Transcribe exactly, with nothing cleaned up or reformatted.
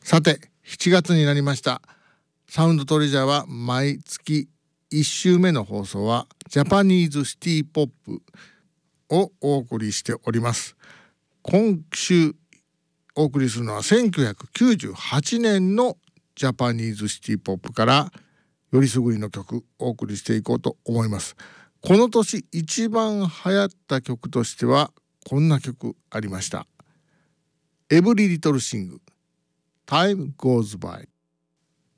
さてしちがつになりました。サウンドトレジャーは毎月いっ週目の放送はジャパニーズシティポップをお送りしております。今週お送りするのはせんきゅうひゃくきゅうじゅうはちねんのジャパニーズシティポップからよりすぐりの曲お送りしていこうと思います。この年一番流行った曲としてはこんな曲ありました。エブリリトルシング Time Goes By。